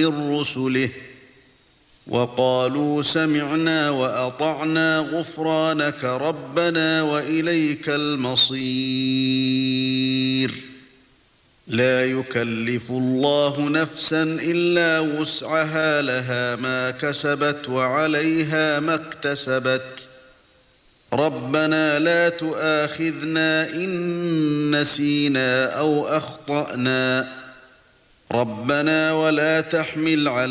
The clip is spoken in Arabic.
من رسله وقالوا سمعنا وأطعنا غفرانك ربنا وإليك المصير لا يكلف الله نفسا إلا وسعها لها ما كسبت وعليها ما اكتسبت ربنا لا تؤاخذنا إن نسينا أو أخطأنا ربنا ولا تحمل علينا